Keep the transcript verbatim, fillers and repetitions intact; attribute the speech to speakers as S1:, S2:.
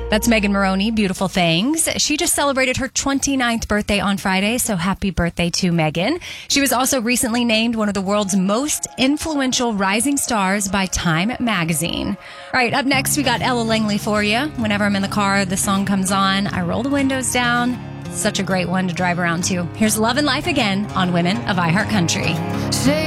S1: That's Megan Moroney, Beautiful Things. She just celebrated her twenty-ninth birthday on Friday, so happy birthday to Megan. She was also recently named one of the world's most influential rising stars by Time magazine. All right, up next, we got Ella Langley for you. Whenever I'm in the car, the song comes on, I roll the windows down. Such a great one to drive around to. Here's Love and Life Again on Women of iHeartCountry.